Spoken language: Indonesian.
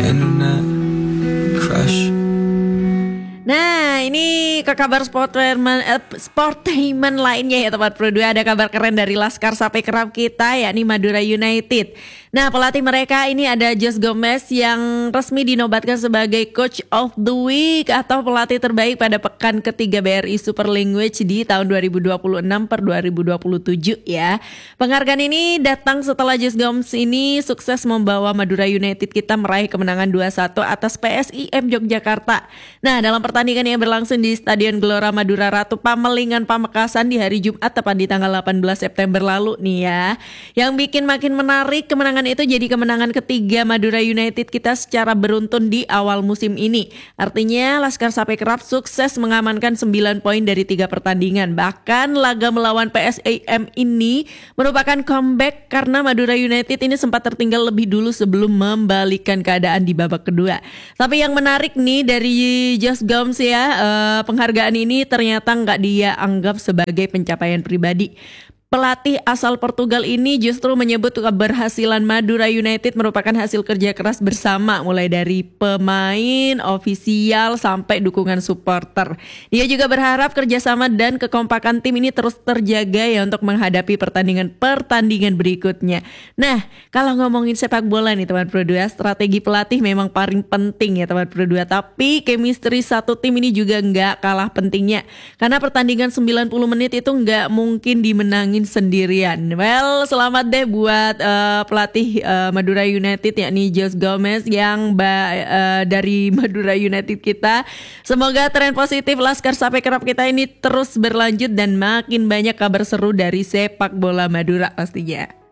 internet crush. Nah, ini ke kabar sportainment lainnya ya tempat Pro 2. Ada kabar keren dari Laskar Sape Kerap kita, yakni Madura United. Nah, pelatih mereka ini ada Jose Gomez yang resmi dinobatkan sebagai Coach of the Week atau pelatih terbaik pada pekan ketiga BRI Super Language di tahun 2026-2027 ya. Penghargaan ini datang setelah Jose Gomez ini sukses membawa Madura United kita meraih kemenangan 2-1 atas PSIM Yogyakarta. Nah, dalam pertandingan yang berlangsung di Stadion Gelora Madura Ratu Pamelingan Pamekasan di hari Jumat tepat di tanggal 18 September lalu nih ya. Yang bikin makin menarik, kemenangan itu jadi kemenangan ketiga Madura United kita secara beruntun di awal musim ini. Artinya Laskar Sape Kerap sukses mengamankan 9 poin dari 3 pertandingan. Bahkan laga melawan PSIM ini merupakan comeback karena Madura United ini sempat tertinggal lebih dulu sebelum membalikan keadaan di babak kedua. Tapi yang menarik nih dari Jose Gomez ya, penghargaan ini ternyata nggak dia anggap sebagai pencapaian pribadi. Pelatih asal Portugal ini justru menyebut keberhasilan Madura United merupakan hasil kerja keras bersama, mulai dari pemain, ofisial, sampai dukungan supporter. Dia juga berharap kerjasama dan kekompakan tim ini terus terjaga ya untuk menghadapi pertandingan berikutnya. Nah, kalau ngomongin sepak bola nih teman Pro 2, strategi pelatih memang paling penting ya teman Pro 2. Tapi chemistry satu tim ini juga nggak kalah pentingnya. Karena pertandingan 90 menit itu nggak mungkin dimenangin sendirian. Well, selamat deh buat pelatih Madura United yakni Jose Gomez yang dari Madura United kita. Semoga tren positif Laskar Sape Kerap kita ini terus berlanjut dan makin banyak kabar seru dari sepak bola Madura pastinya.